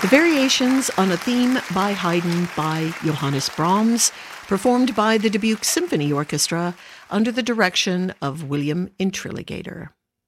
The Variations on a Theme by Haydn by Johannes Brahms, performed by the Dubuque Symphony Orchestra under the direction of William Intrigligator.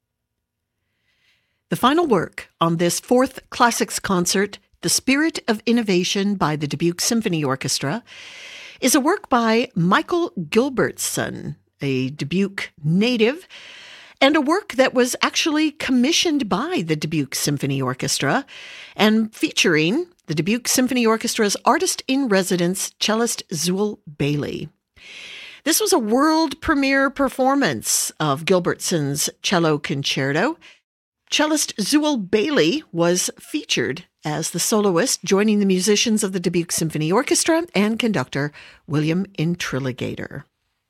The final work on this fourth classics concert, The Spirit of Innovation by the Dubuque Symphony Orchestra, is a work by Michael Gilbertson, a Dubuque native, and a work that was actually commissioned by the Dubuque Symphony Orchestra and featuring the Dubuque Symphony Orchestra's artist-in-residence, cellist Zuill Bailey. This was a world premiere performance of Gilbertson's cello concerto. Cellist Zuill Bailey was featured as the soloist, joining the musicians of the Dubuque Symphony Orchestra and conductor William Intrigligator.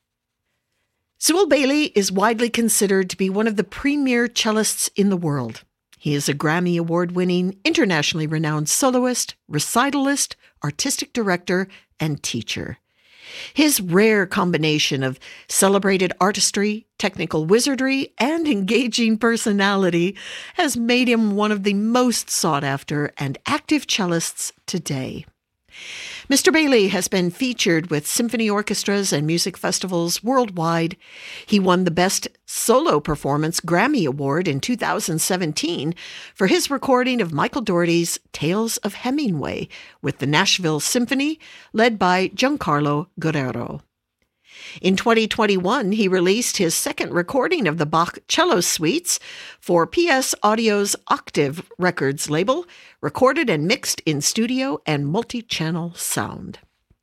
Zuill Bailey is widely considered to be one of the premier cellists in the world. He is a Grammy Award-winning, internationally renowned soloist, recitalist, artistic director, and teacher. His rare combination of celebrated artistry, technical wizardry, and engaging personality has made him one of the most sought-after and active cellists today. Mr. Bailey has been featured with symphony orchestras and music festivals worldwide. He won the Best Solo Performance Grammy Award in 2017 for his recording of Michael Dougherty's Tales of Hemingway with the Nashville Symphony, led by Giancarlo Guerrero. In 2021, he released his second recording of the Bach cello suites for PS Audio's Octave Records label, recorded and mixed in studio and multi-channel sound.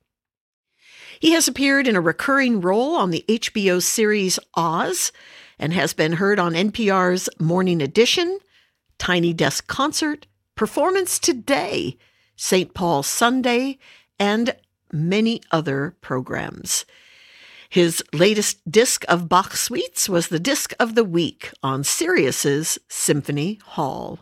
He has appeared in a recurring role on the HBO series Oz and has been heard on NPR's Morning Edition, Tiny Desk Concert, Performance Today, St. Paul Sunday, and many other programs. His latest disc of Bach suites was the Disc of the Week on Sirius's Symphony Hall.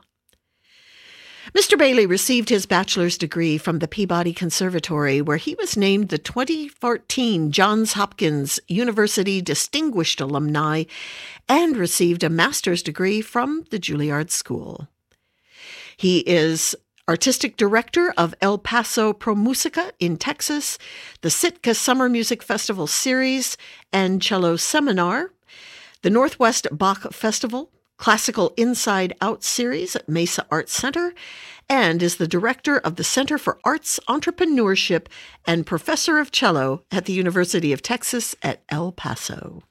Mr. Bailey received his bachelor's degree from the Peabody Conservatory, where he was named the 2014 Johns Hopkins University Distinguished Alumni and received a master's degree from the Juilliard School. He is artistic director of El Paso Pro Musica in Texas, the Sitka Summer Music Festival Series and Cello Seminar, the Northwest Bach Festival, Classical Inside Out Series at Mesa Arts Center, and is the director of the Center for Arts Entrepreneurship and professor of cello at the University of Texas at El Paso.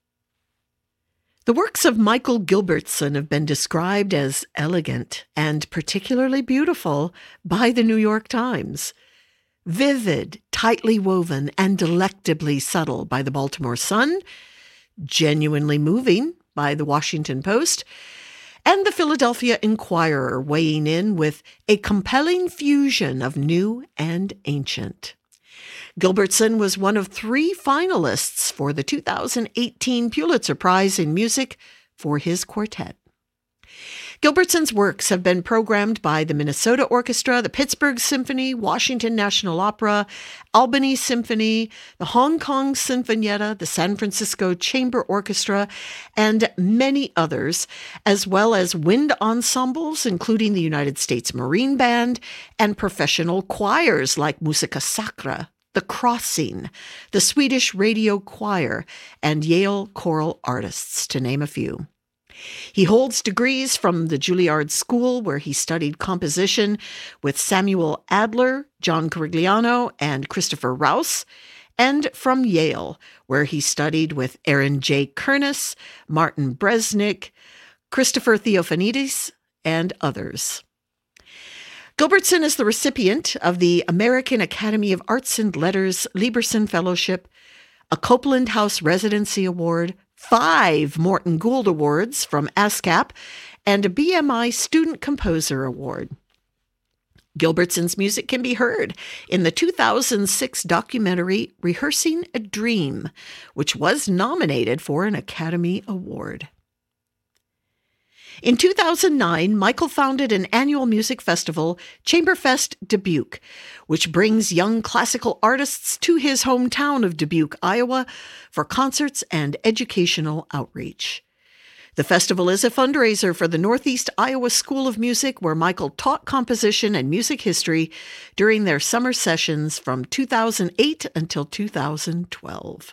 The works of Michael Gilbertson have been described as elegant and particularly beautiful by the New York Times, vivid, tightly woven, and delectably subtle by the Baltimore Sun, genuinely moving by the Washington Post, and the Philadelphia Inquirer weighing in with a compelling fusion of new and ancient. Gilbertson was one of 3 finalists for the 2018 Pulitzer Prize in Music for his quartet. Gilbertson's works have been programmed by the Minnesota Orchestra, the Pittsburgh Symphony, Washington National Opera, Albany Symphony, the Hong Kong Sinfonietta, the San Francisco Chamber Orchestra, and many others, as well as wind ensembles, including the United States Marine Band, and professional choirs like Musica Sacra, The Crossing, the Swedish Radio Choir, and Yale Choral Artists, to name a few. He holds degrees from the Juilliard School, where he studied composition with Samuel Adler, John Corigliano, and Christopher Rouse, and from Yale, where he studied with Aaron J. Kernis, Martin Bresnik, Christopher Theophanidis, and others. Gilbertson is the recipient of the American Academy of Arts and Letters Lieberson Fellowship, a Copeland House Residency Award, 5 Morton Gould Awards from ASCAP, and a BMI Student Composer Award. Gilbertson's music can be heard in the 2006 documentary Rehearsing a Dream, which was nominated for an Academy Award. In 2009, Michael founded an annual music festival, Chamberfest Dubuque, which brings young classical artists to his hometown of Dubuque, Iowa, for concerts and educational outreach. The festival is a fundraiser for the Northeast Iowa School of Music, where Michael taught composition and music history during their summer sessions from 2008 until 2012.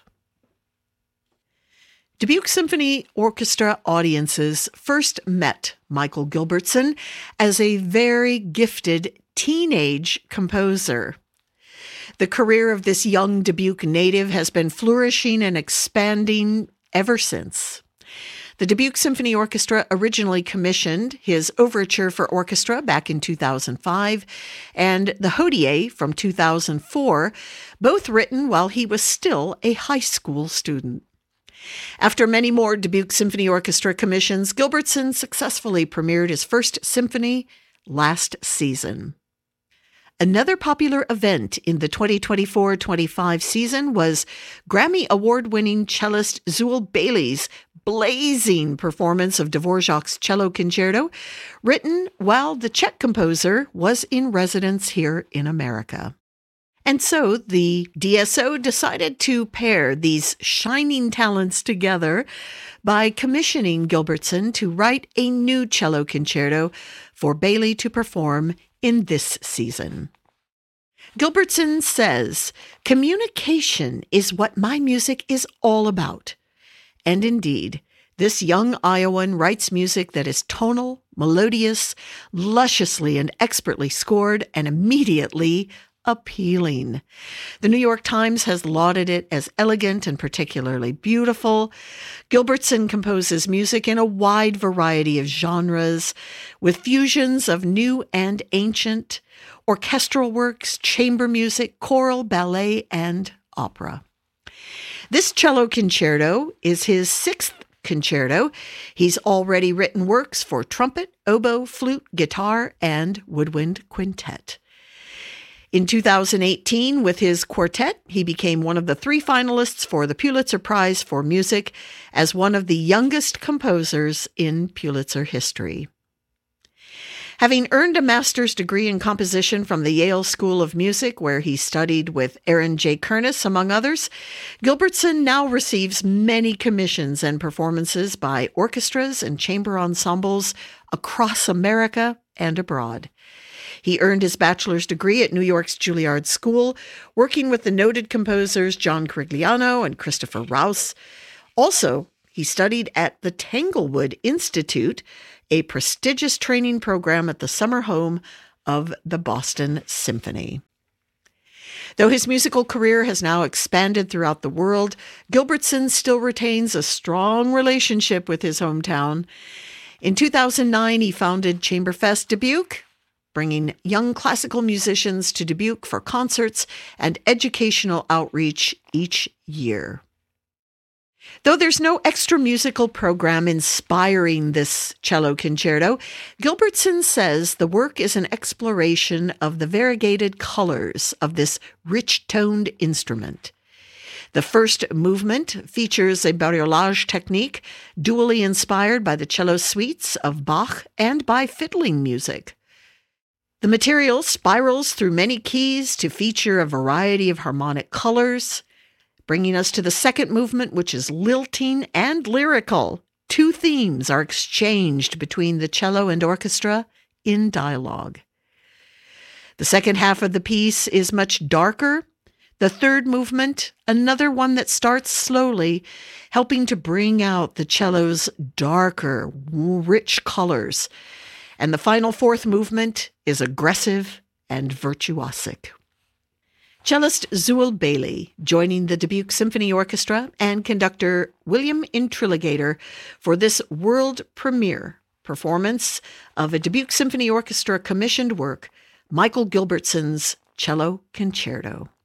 Dubuque Symphony Orchestra audiences first met Michael Gilbertson as a very gifted teenage composer. The career of this young Dubuque native has been flourishing and expanding ever since. The Dubuque Symphony Orchestra originally commissioned his Overture for Orchestra back in 2005 and the Hodie from 2004, both written while he was still a high school student. After many more Dubuque Symphony Orchestra commissions, Gilbertson successfully premiered his first symphony last season. Another popular event in the 2024-25 season was Grammy Award-winning cellist Zuill Bailey's blazing performance of Dvorak's Cello Concerto, written while the Czech composer was in residence here in America. And so the DSO decided to pair these shining talents together by commissioning Gilbertson to write a new cello concerto for Bailey to perform in this season. Gilbertson says, "Communication is what my music is all about." And indeed, this young Iowan writes music that is tonal, melodious, lusciously and expertly scored, and immediately appealing. The New York Times has lauded it as elegant and particularly beautiful. Gilbertson composes music in a wide variety of genres, with fusions of new and ancient, orchestral works, chamber music, choral, ballet, and opera. This cello concerto is his sixth concerto. He's already written works for trumpet, oboe, flute, guitar, and woodwind quintet. In 2018, with his quartet, he became one of the 3 finalists for the Pulitzer Prize for Music as one of the youngest composers in Pulitzer history. Having earned a master's degree in composition from the Yale School of Music, where he studied with Aaron J. Kernis, among others, Gilbertson now receives many commissions and performances by orchestras and chamber ensembles across America and abroad. He earned his bachelor's degree at New York's Juilliard School, working with the noted composers John Corigliano and Christopher Rouse. Also, he studied at the Tanglewood Institute, a prestigious training program at the summer home of the Boston Symphony. Though his musical career has now expanded throughout the world, Gilbertson still retains a strong relationship with his hometown. In 2009, he founded Chamberfest Dubuque, bringing young classical musicians to Dubuque for concerts and educational outreach each year. Though there's no extra musical program inspiring this cello concerto, Gilbertson says the work is an exploration of the variegated colors of this rich-toned instrument. The first movement features a bariolage technique dually inspired by the cello suites of Bach and by fiddling music. The material spirals through many keys to feature a variety of harmonic colors, bringing us to the second movement, which is lilting and lyrical. 2 themes are exchanged between the cello and orchestra in dialogue. The second half of the piece is much darker. The third movement, another one that starts slowly, helping to bring out the cello's darker, rich colors. And the final 4th movement is aggressive and virtuosic. Cellist Zuill Bailey joining the Dubuque Symphony Orchestra and conductor William Intrigligator for this world premiere performance of a Dubuque Symphony Orchestra commissioned work, Michael Gilbertson's Cello Concerto.